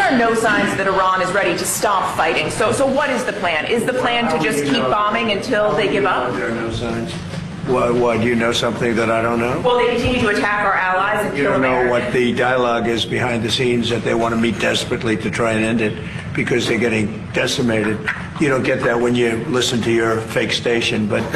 are no signs that Iran is ready to stop fighting. So what is the plan? Is the plan to just keep bombing until they give up? There are no signs. Why, do you know something that I don't know? Well, they continue to attack our allies and kill You don't know Americans. what the dialogue is behind the scenes, that they want to meet desperately to try and end it because they're getting decimated. You don't get that when you listen to your fake station, but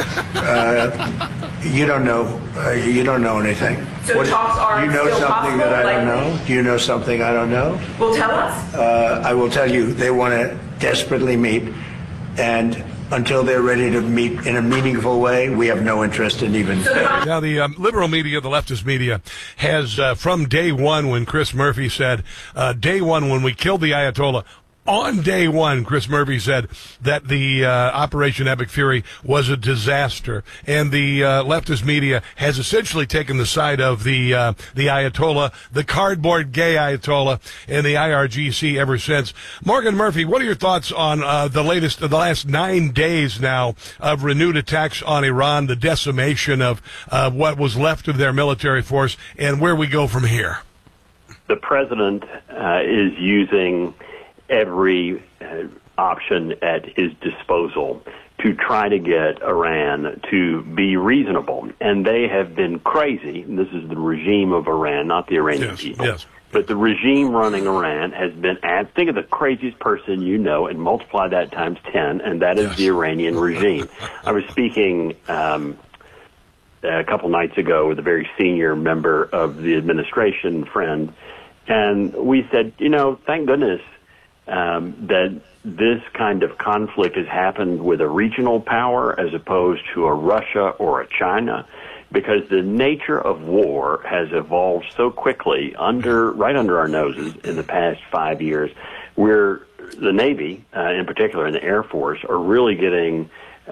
you don't know. You don't know anything. So talks are Do you know still something possible, that I don't likely? know? Do you know something I don't know? Well, tell us. I will tell you, they want to desperately meet, and until they're ready to meet in a meaningful way, we have no interest in even. Now, the liberal media, the leftist media, has from day one when Chris Murphy said, day one when we killed the Ayatollah, on day one, Chris Murphy said that the Operation Epic Fury was a disaster, and the leftist media has essentially taken the side of the Ayatollah, the cardboard gay Ayatollah, and the IRGC ever since. Morgan Murphy, what are your thoughts on the last 9 days now of renewed attacks on Iran, the decimation of what was left of their military force, and where we go from here? The president is using every option at his disposal to try to get Iran to be reasonable. And they have been crazy. This is the regime of Iran, not the Iranian people. Yes. But the regime running Iran has been think of the craziest person you know and multiply that times 10, and that is the Iranian regime. I was speaking a couple nights ago with a very senior member of the administration, friend, and we said, thank goodness that this kind of conflict has happened with a regional power as opposed to a Russia or a China, because the nature of war has evolved so quickly right under our noses in the past 5 years, where the Navy, in particular, and the Air Force are really getting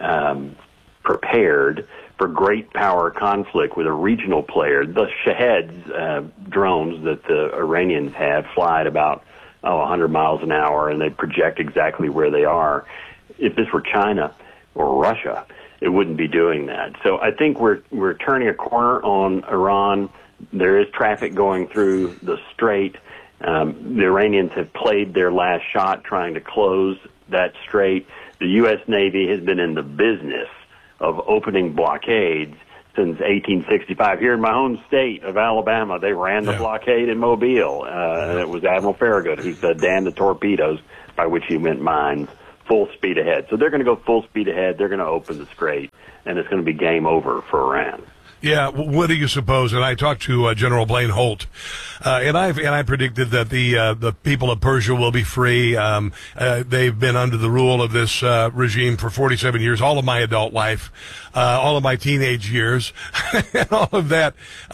prepared for great power conflict with a regional player. The Shaheds drones that the Iranians have fly at about 100 miles an hour, and they project exactly where they are. If this were China or Russia, it wouldn't be doing that. So I think we're turning a corner on Iran. There is traffic going through the strait. The Iranians have played their last shot trying to close that strait. The U.S. Navy has been in the business of opening blockades since 1865. Here in my home state of Alabama, they ran the blockade in Mobile. And it was Admiral Farragut who said, "Damn the torpedoes," by which he meant mines, full speed ahead. So they're going to go full speed ahead. They're going to open the strait, and it's going to be game over for Iran. Yeah, what do you suppose? And I talked to General Blaine Holt, and I predicted that the people of Persia will be free. They've been under the rule of this regime for 47 years, all of my adult life, all of my teenage years, and all of that.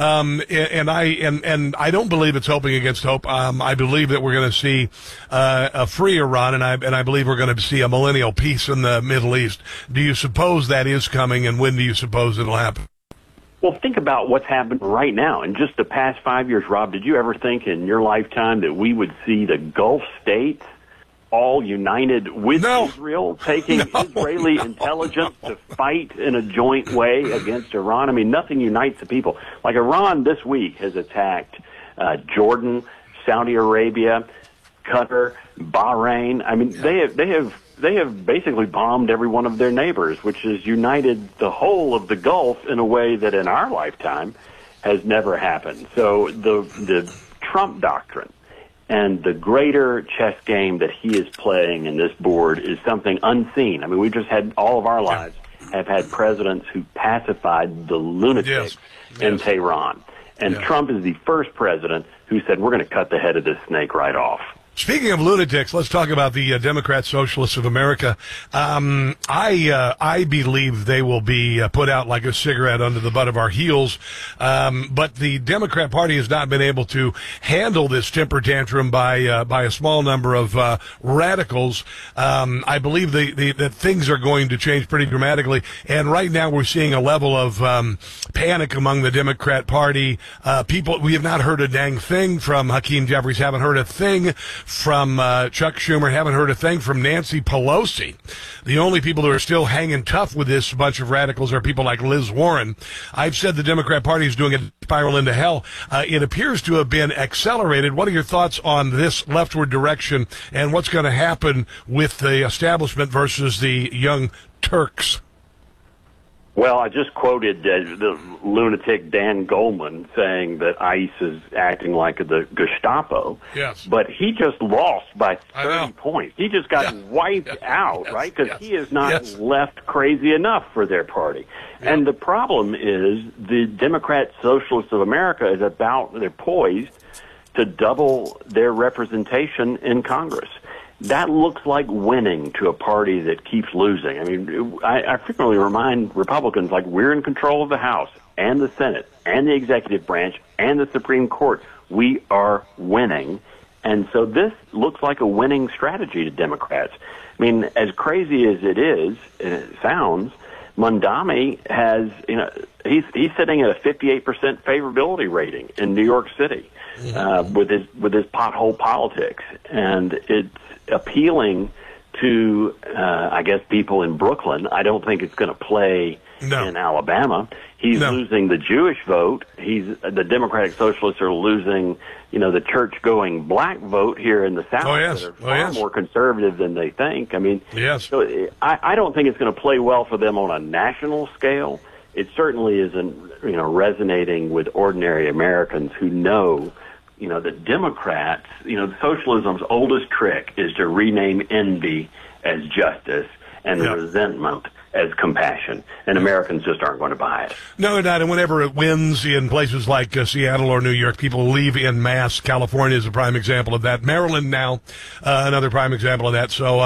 And I don't believe it's hoping against hope. I believe that we're going to see a free Iran, and I believe we're going to see a millennial peace in the Middle East. Do you suppose that is coming, and when do you suppose it'll happen? Well, think about what's happened right now. In just the past 5 years, Rob, did you ever think in your lifetime that we would see the Gulf states all united with Israel, taking Israeli intelligence to fight in a joint way against Iran? I mean, nothing unites the people. Like Iran this week has attacked Jordan, Saudi Arabia, Qatar, Bahrain. I mean, they have basically bombed every one of their neighbors, which has united the whole of the Gulf in a way that in our lifetime has never happened. So the Trump doctrine and the greater chess game that he is playing in this board is something unseen. I mean, we just had all of our lives have had presidents who pacified the lunatics in Tehran. And Trump is the first president who said, we're going to cut the head of this snake right off. Speaking of lunatics, let's talk about the Democrat Socialists of America. I believe they will be put out like a cigarette under the butt of our heels. But the Democrat Party has not been able to handle this temper tantrum by a small number of radicals. I believe that things are going to change pretty dramatically. And right now we're seeing a level of panic among the Democrat Party. We have not heard a dang thing from Hakeem Jeffries, haven't heard a thing from Chuck Schumer. Haven't heard a thing from Nancy Pelosi. The only people who are still hanging tough with this bunch of radicals are people like Liz Warren. I've said the Democrat Party is doing a spiral into hell. It appears to have been accelerated. What are your thoughts on this leftward direction and what's going to happen with the establishment versus the young Turks? Well, I just quoted the lunatic Dan Goldman saying that ICE is acting like the Gestapo. Yes. But he just lost by 30 points. He just got wiped out, right? Because he is not left crazy enough for their party. Yeah. And the problem is the Democrat Socialists of America is they're poised to double their representation in Congress. That looks like winning to a party that keeps losing. I mean, I frequently remind Republicans, like, we're in control of the House and the Senate and the executive branch and the Supreme Court. We are winning. And so this looks like a winning strategy to Democrats. I mean, as crazy as it sounds, Mondami has, he's sitting at a 58% favorability rating in New York City with his pothole politics. And it's appealing to, I guess, people in Brooklyn. I don't think it's going to play in Alabama. He's losing the Jewish vote. The Democratic Socialists are losing, the church-going black vote here in the South that are far more conservative than they think. I mean, so I don't think it's going to play well for them on a national scale. It certainly isn't, resonating with ordinary Americans who know that Democrats, socialism's oldest trick is to rename envy as justice and resentment as compassion. And Americans just aren't going to buy it. No, not. And whenever it wins in places like Seattle or New York, people leave en masse. California is a prime example of that. Maryland now, another prime example of that. So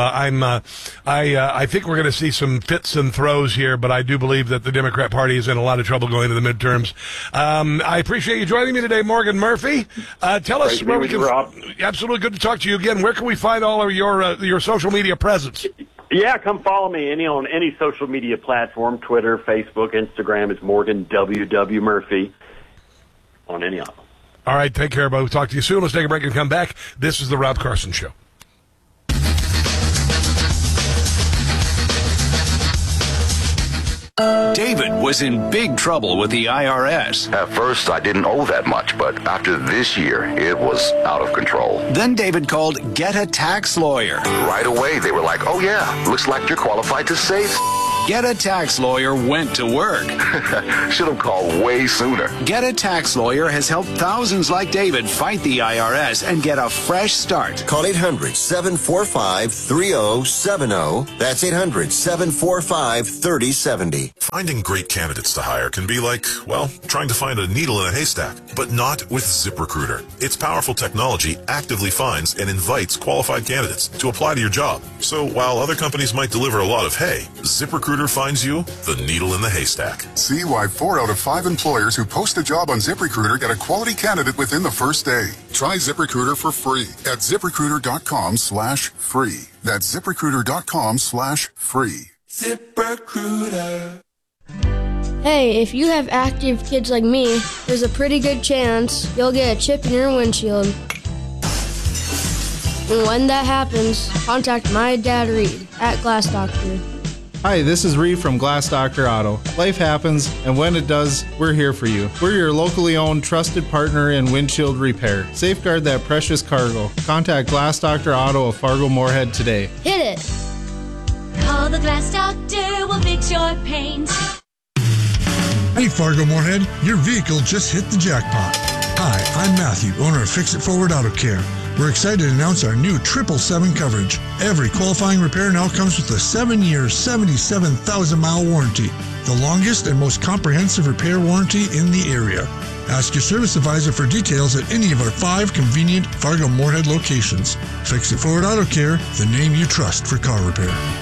I think we're going to see some fits and throws here, but I do believe that the Democrat Party is in a lot of trouble going to the midterms. I appreciate you joining me today, Morgan Murphy. Tell us where we can. Rob. Absolutely good to talk to you again. Where can we find all of your social media presence? Yeah, come follow me on any social media platform, Twitter, Facebook, Instagram. It's Morgan W.W. Murphy on any of them. All right, take care, buddy. We'll talk to you soon. Let's take a break and come back. This is The Rob Carson Show. David was in big trouble with the IRS. At first, I didn't owe that much, but after this year, it was out of control. Then David called Get a Tax Lawyer. Right away, they were like, oh yeah, looks like you're qualified to save. Get a Tax Lawyer went to work. Should have called way sooner. Get a Tax Lawyer has helped thousands like David fight the IRS and get a fresh start. Call 800-745-3070. That's 800-745-3070. Finding great candidates to hire can be like, well, trying to find a needle in a haystack, but not with ZipRecruiter. Its powerful technology actively finds and invites qualified candidates to apply to your job. So while other companies might deliver a lot of hay, ZipRecruiter finds you the needle in the haystack. See why 4 out of 5 employers who post a job on ZipRecruiter get a quality candidate within the first day. Try ZipRecruiter for free at ZipRecruiter.com/free. That's ZipRecruiter.com/free. ZipRecruiter. Hey, if you have active kids like me, there's a pretty good chance you'll get a chip in your windshield. And when that happens, contact my dad Reed at Glass Doctor. Hi, this is Reed from Glass Doctor Auto. Life happens, and when it does, we're here for you. We're your locally owned, trusted partner in windshield repair. Safeguard that precious cargo. Contact Glass Doctor Auto of Fargo Moorhead today. Hit it! Call the Glass Doctor, we'll fix your paint. Hey, Fargo Moorhead, your vehicle just hit the jackpot. Hi, I'm Matthew, owner of Fix It Forward Auto Care. We're excited to announce our new 777 coverage. Every qualifying repair now comes with a 7-year, 77,000-mile warranty, the longest and most comprehensive repair warranty in the area. Ask your service advisor for details at any of our 5 convenient Fargo Moorhead locations. Fix It Forward Auto Care, the name you trust for car repair.